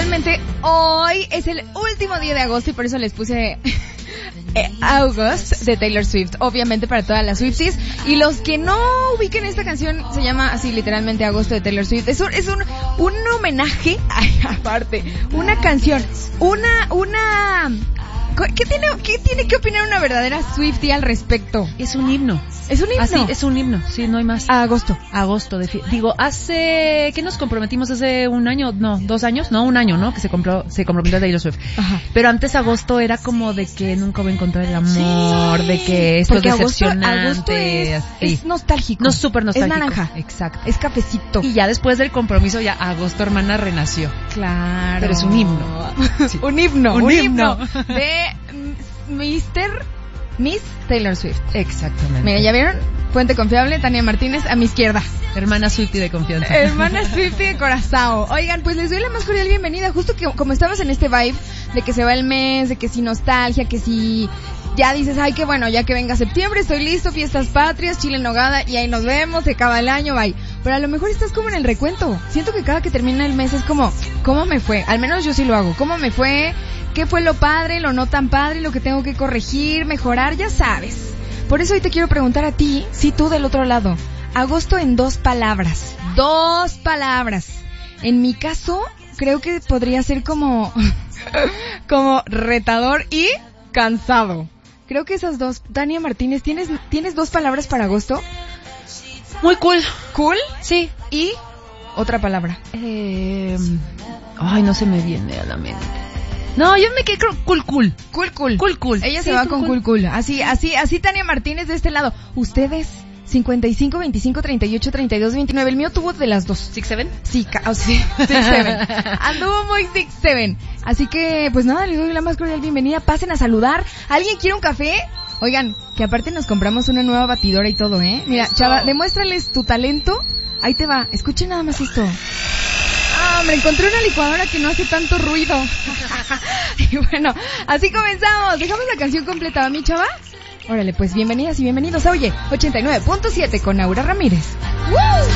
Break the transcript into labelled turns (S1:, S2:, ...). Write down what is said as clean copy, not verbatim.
S1: Casualmente, hoy es el último día de agosto y por eso les puse August de Taylor Swift. Obviamente para todas las Swifties. Y los que no ubiquen esta canción, se llama así literalmente Agosto de Taylor Swift. Es un homenaje, aparte, una canción, ¿Qué tiene que opinar una verdadera Swiftie al respecto?
S2: Es un himno.
S1: ¿Es un himno?
S2: Así, es un himno, sí, no hay más.
S1: A agosto.
S2: Digo, ¿qué nos comprometimos hace un año? No, 2 años, no, un año, ¿no? Que se comprometió Taylor Swift.
S1: Ajá.
S2: Pero antes agosto era como de que nunca voy a encontrar el amor, sí, de que esto es decepcionante.
S1: Agosto es nostálgico.
S2: No, súper nostálgico.
S1: Es naranja.
S2: Exacto.
S1: Es cafecito.
S2: Y ya después del compromiso, ya agosto, hermana, renació.
S1: Claro.
S2: Pero es un himno.
S1: Sí. Un himno. De Miss Taylor Swift.
S2: Exactamente.
S1: Mira, ¿ya vieron? Fuente confiable, Tania Martínez, a mi izquierda.
S2: Hermana Swiftie de confianza.
S1: Hermana Swiftie de corazón. Oigan, pues les doy la más cordial bienvenida. Justo que como estamos en este vibe de que se va el mes, de que si nostalgia, que si ya dices, ay, qué bueno, ya que venga septiembre, estoy listo, fiestas patrias, chile en nogada, y ahí nos vemos, se acaba el año, bye. Pero a lo mejor estás como en el recuento. Siento que cada que termina el mes es como, ¿cómo me fue? Al menos yo sí lo hago. ¿Cómo me fue? ¿Qué fue lo padre, lo no tan padre, lo que tengo que corregir, mejorar? Ya sabes. Por eso hoy te quiero preguntar a ti, si tú del otro lado, agosto en 2 palabras. 2 palabras. En mi caso, creo que podría ser como retador y cansado. Creo que esas dos. Tania Martínez, ¿tienes 2 palabras para agosto?
S2: Muy cool.
S1: ¿Cool?
S2: Sí.
S1: ¿Y otra palabra?
S2: Ay, no se me viene a la mente. No, yo me quedé cool. Cool.
S1: Ella se va con cool. Así Tania Martínez de este lado. Ustedes 55, 25, 38, 32, 29. El mío tuvo de las 2.
S2: ¿6-7?
S1: Sí, 6-7. Anduvo muy 6-7. Así que, pues nada, les doy la más cordial bienvenida. Pasen a saludar. ¿Alguien quiere un café? Oigan, que aparte nos compramos una nueva batidora y todo, ¿eh? Mira, chava, demuéstrales tu talento. Ahí te va. Escuchen nada más esto. Hombre, encontré una licuadora que no hace tanto ruido. Y bueno, así comenzamos. Dejamos la canción completa, ¿va, mi chava? Órale, pues bienvenidas y bienvenidos a Oye 89.7 con Aura Ramírez. ¡Woo!